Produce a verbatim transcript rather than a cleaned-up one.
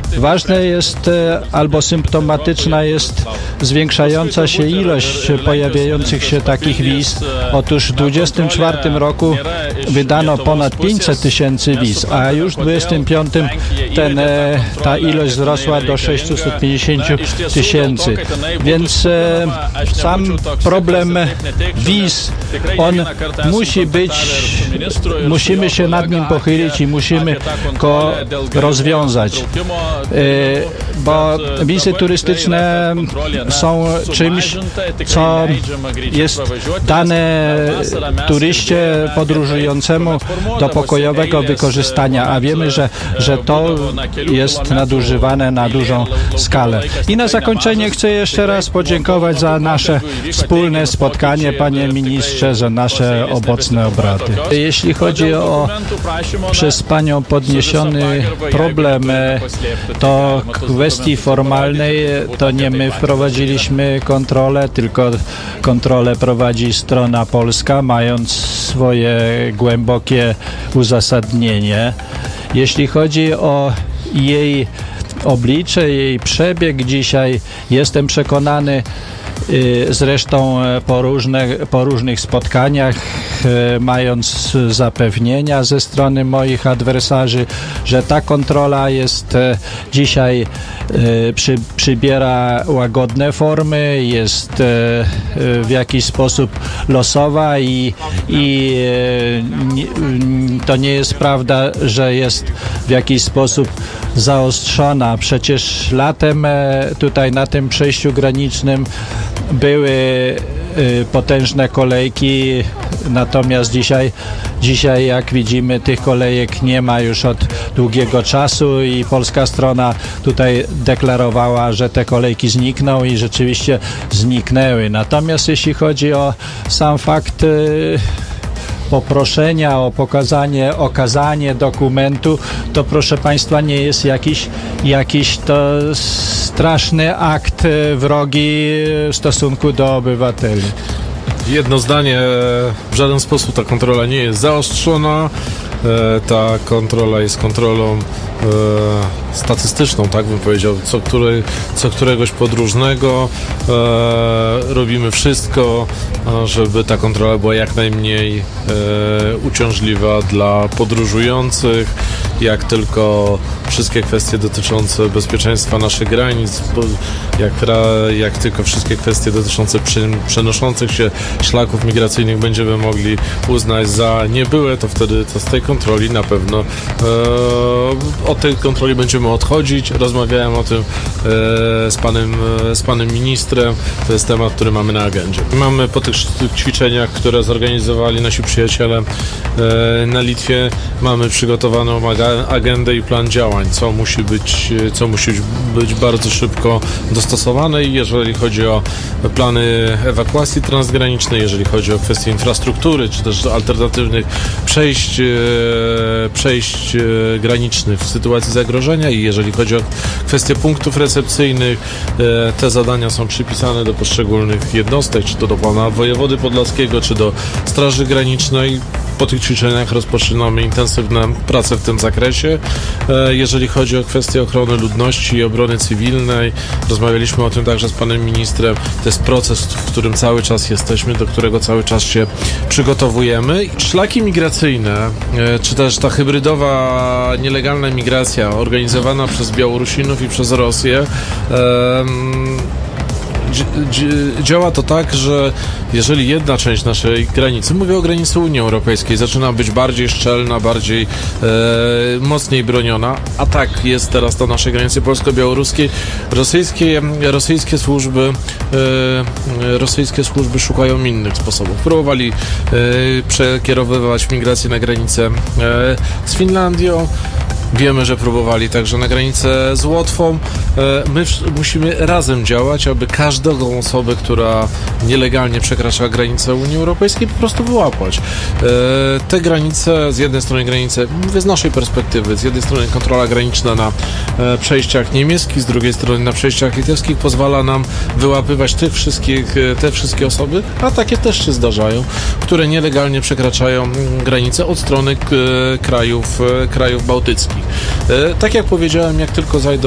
ważne jest albo symptomatyczna jest zwiększająca się ilość pojawiających się takich wiz. Otóż w dwudziestym czwartym roku wydano ponad pięćset tysięcy wiz, a już w dwudziestym piątym ten, ta ilość wzrosła do sześćset pięćdziesiąt tysięcy. Więc e, sam problem wiz, on musi być, musimy się nad nim pochylić i musimy go rozwiązać, e, bo wizy turystyczne są czymś, co jest dane turyście podróżującemu do pokojowego wykorzystania, a wiemy, że, że to jest nadużywane na dużą skalę. I na zakończenie chcę jeszcze raz podziękować za nasze wspólne spotkanie, panie ministrze, za nasze obecne obrady. Jeśli chodzi o przez panią podniesiony problem, to kwestii formalnej, to nie my wprowadziliśmy kontrolę, tylko kontrolę prowadzi strona polska, mając swoje głębokie uzasadnienie. Jeśli chodzi o jej oblicze, jej przebieg dzisiaj, jestem przekonany, zresztą po, różne, po różnych spotkaniach, mając zapewnienia ze strony moich adwersarzy, że ta kontrola jest dzisiaj, przy, przybiera łagodne formy, jest w jakiś sposób losowa i, i to nie jest prawda, że jest w jakiś sposób zaostrzona. Przecież latem tutaj na tym przejściu granicznym były potężne kolejki, natomiast dzisiaj, dzisiaj jak widzimy, tych kolejek nie ma już od długiego czasu i polska strona tutaj deklarowała, że te kolejki znikną i rzeczywiście zniknęły. Natomiast jeśli chodzi o sam fakt poproszenia o pokazanie, okazanie dokumentu, to proszę państwa, nie jest jakiś, jakiś to straszny akt wrogi w stosunku do obywateli. Jedno zdanie, w żaden sposób ta kontrola nie jest zaostrzona. Ta kontrola jest kontrolą e, statystyczną, tak bym powiedział, co, który, co któregoś podróżnego. E, robimy wszystko, żeby ta kontrola była jak najmniej e, uciążliwa dla podróżujących, jak tylko wszystkie kwestie dotyczące bezpieczeństwa naszych granic, jak, jak tylko wszystkie kwestie dotyczące przy, przenoszących się szlaków migracyjnych będziemy mogli uznać za niebyłe, to wtedy to z tej kontroli na pewno e, od tej kontroli będziemy odchodzić. Rozmawiałem o tym e, z panem, e, z panem ministrem. To jest temat, który mamy na agendzie. Mamy po tych ćwiczeniach, które zorganizowali nasi przyjaciele e, na Litwie, mamy przygotowaną agendę i plan działań, co musi być, co musi być bardzo szybko dostosowane, i jeżeli chodzi o plany ewakuacji transgranicznej, jeżeli chodzi o kwestie infrastruktury, czy też alternatywnych przejść, przejść granicznych w sytuacji zagrożenia, i jeżeli chodzi o kwestie punktów recepcyjnych, te zadania są przypisane do poszczególnych jednostek, czy to do pana wojewody podlaskiego, czy do Straży Granicznej. Po tych ćwiczeniach rozpoczynamy intensywne prace w tym zakresie. Jeżeli chodzi o kwestię ochrony ludności i obrony cywilnej, rozmawialiśmy o tym także z panem ministrem. To jest proces, w którym cały czas jesteśmy, do którego cały czas się przygotowujemy. Szlaki migracyjne, czy też ta hybrydowa, nielegalna migracja organizowana przez Białorusinów i przez Rosję, działa to tak, że jeżeli jedna część naszej granicy, mówię o granicy Unii Europejskiej, zaczyna być bardziej szczelna, bardziej e, mocniej broniona, a tak jest teraz na naszej granicy polsko-białoruskiej, rosyjskie, rosyjskie służby e, rosyjskie służby szukają innych sposobów. Próbowali e, przekierowywać migrację na granicę e, z Finlandią. Wiemy, że próbowali także na granicę z Łotwą. My musimy razem działać, aby każdą osobę, która nielegalnie przekracza granicę Unii Europejskiej, po prostu wyłapać. Te granice, z jednej strony granice, mówię z naszej perspektywy, z jednej strony kontrola graniczna na przejściach niemieckich, z drugiej strony na przejściach litewskich pozwala nam wyłapywać tych wszystkich, te wszystkie osoby, a takie też się zdarzają, które nielegalnie przekraczają granicę od strony krajów, krajów bałtyckich. Tak jak powiedziałem, jak tylko zajdą